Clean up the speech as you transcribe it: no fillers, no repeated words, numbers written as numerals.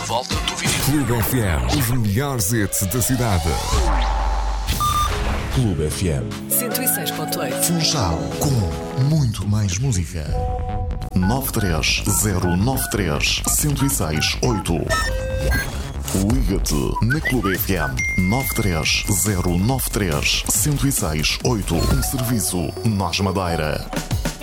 volta do vinil. Clube FM, os melhores hits da cidade. Clube FM 106.8. Funchal, com muito mais música. 93093-1068. Liga-te na Clube FM 93093-1068. Um serviço Nós Madeira.